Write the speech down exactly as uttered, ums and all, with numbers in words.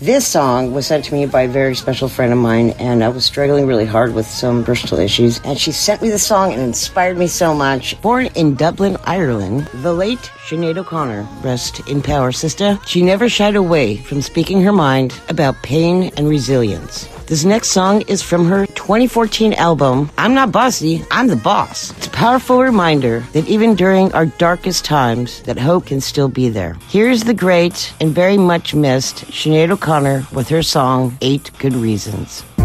This song was sent to me by a very special friend of mine, and I was struggling really hard with some personal issues. And she sent me the song and it inspired me so much. Born in Dublin, Ireland, the late Sinead O'Connor, rest in power, sister, she never shied away from speaking her mind about pain and resilience. This next song is from her twenty fourteen album, I'm Not Bossy, I'm the Boss. It's a powerful reminder that even during our darkest times, that hope can still be there. Here's the great and very much missed Sinead O'Connor with her song, Eight Good Reasons.